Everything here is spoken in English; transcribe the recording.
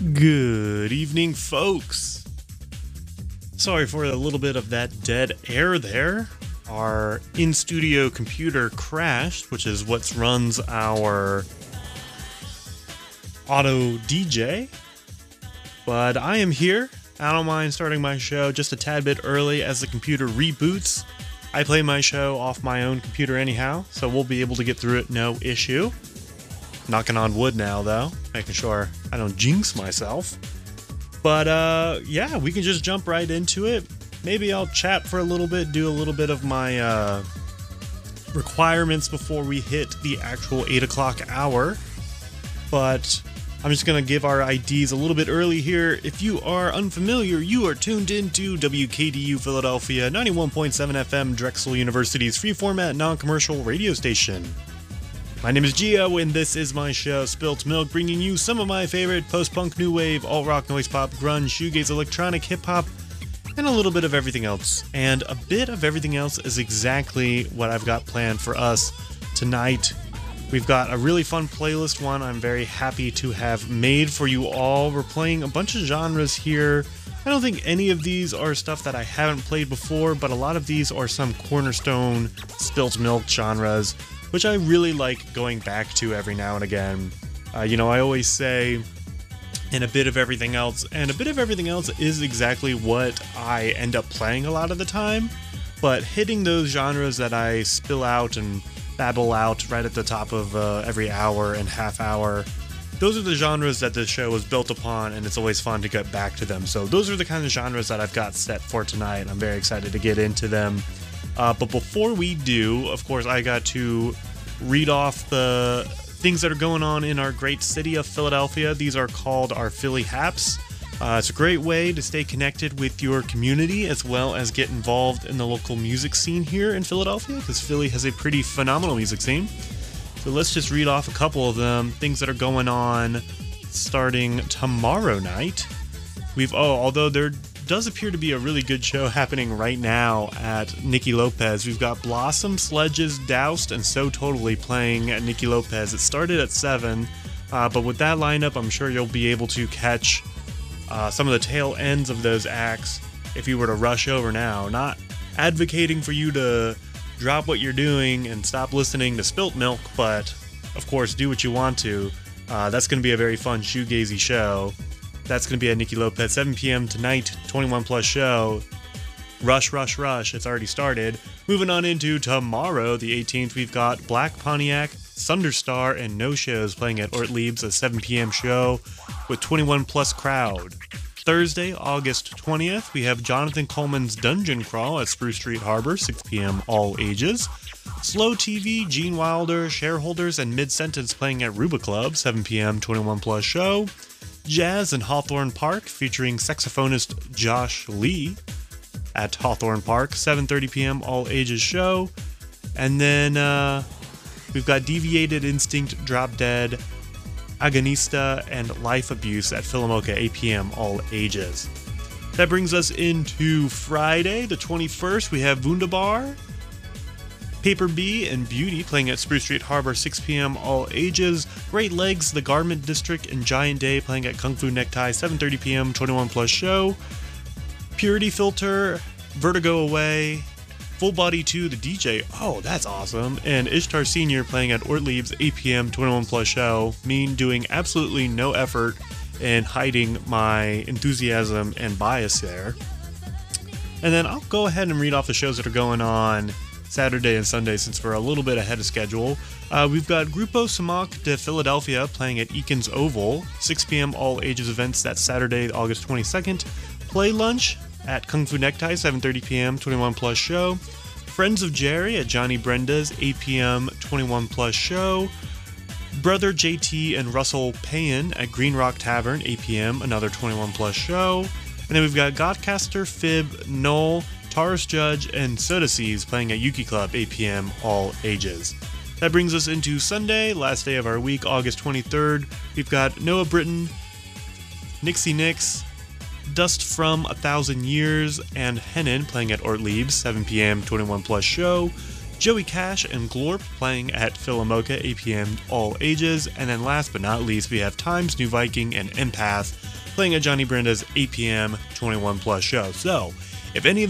Good evening, folks. Sorry for a little bit of that dead air there. Our in-studio computer crashed, which is what runs our auto DJ. But I am here. I don't mind starting my show just a tad bit early as the computer reboots. I play my show off my own computer anyhow, so we'll be able to get through it no issue. Knocking on wood now, though, making sure I don't jinx myself. But, yeah, we can just jump right into it. Maybe I'll chat for a little bit, do a little bit of my requirements before we hit the actual 8 o'clock hour. But I'm just going to give our IDs a little bit early here. If you are unfamiliar, you are tuned into WKDU Philadelphia, 91.7 FM, Drexel University's free-format, non-commercial radio station. My name is Gio, and this is my show, Spilt Milk, bringing you some of my favorite post-punk, new wave, alt-rock, noise pop, grunge, shoegaze, electronic, hip-hop, and a little bit of everything else. And a bit of everything else is exactly what I've got planned for us tonight. We've got a really fun playlist, one I'm very happy to have made for you all. We're playing a bunch of genres here. I don't think any of these are stuff that I haven't played before, but a lot of these are some cornerstone Spilt Milk genres, which I really like going back to every now and again. I always say, and a bit of everything else, and a bit of everything else is exactly what I end up playing a lot of the time, but hitting those genres that I spill out and babble out right at the top of every hour and half hour, those are the genres that this show is built upon, and it's always fun to get back to them. So those are the kind of genres that I've got set for tonight. I'm very excited to get into them. But before we do, of course, I got to read off the things that are going on in our great city of Philadelphia. These are called our Philly Haps. It's a great way to stay connected with your community as well as get involved in the local music scene here in Philadelphia, because Philly has a pretty phenomenal music scene. So let's just read off a couple of them, things that are going on starting tomorrow night. Although there does appear to be a really good show happening right now at Nicky Lopez. We've got Blossom, Sledges, Doused, and So Totally playing at Nicky Lopez. It started at 7, but with that lineup, I'm sure you'll be able to catch some of the tail ends of those acts if you were to rush over now. Not advocating for you to drop what you're doing and stop listening to Spilt Milk, but of course, do what you want to. That's going to be a very fun shoegazy show. That's going to be at Nicky Lopez, 7 p.m. tonight, 21 plus show. Rush, rush, rush. It's already started. Moving on into tomorrow, the 18th, we've got Black Pontiac, Thunderstar, and No Shows playing at Ortlieb's, a 7 p.m. show with 21 plus crowd. Thursday, August 20th, we have Jonathan Coleman's Dungeon Crawl at Spruce Street Harbor, 6 p.m. all ages. Slow TV, Gene Wilder, Shareholders, and Mid-Sentence playing at Ruba Club, 7 p.m. 21 plus show. Jazz in Hawthorne Park featuring saxophonist Josh Lee at Hawthorne Park, 7:30 p.m. all ages show. And then we've got Deviated Instinct, Drop Dead, Agonista, and Life Abuse at Philomoka, 8 p.m. all ages. That brings us into Friday, the 21st. We have Wunderbar, Paper Bee, and Beauty playing at Spruce Street Harbor, 6 p.m. all ages. Great Legs, The Garment District, and Giant Day playing at Kung Fu Necktie, 7:30 p.m. 21 plus show. Purity Filter, Vertigo Away, Full Body 2, The DJ, oh that's awesome, and Ishtar Senior playing at Ortlieb's, 8 p.m. 21 plus show. Me doing absolutely no effort in hiding my enthusiasm and bias there. And then I'll go ahead and read off the shows that are going on Saturday and Sunday, since we're a little bit ahead of schedule. We've got Grupo Samak de Philadelphia playing at Eakins Oval, 6 p.m. all ages events. That's Saturday, August 22nd. Play Lunch at Kung Fu Necktie, 7:30 p.m. 21 plus show. Friends of Jerry at Johnny Brenda's, 8 p.m. 21 plus show. Brother JT and Russell Payan at Green Rock Tavern, 8 p.m. another 21 plus show. And then we've got Godcaster, Fib, Knoll, Taurus Judge, and Soda Seas playing at Yuki Club, 8 p.m. all ages. That brings us into Sunday, last day of our week, August 23rd. We've got Noah Britton, Nixie Nix, Dust from 1,000 Years, and Hennen playing at Ortlieb's, 7 p.m. 21 plus show. Joey Cash and Glorp playing at Philomoka, 8 p.m. all ages. And then last but not least, we have Times New Viking and Empath playing at Johnny Branda's 8 p.m. 21 plus show. So, if any of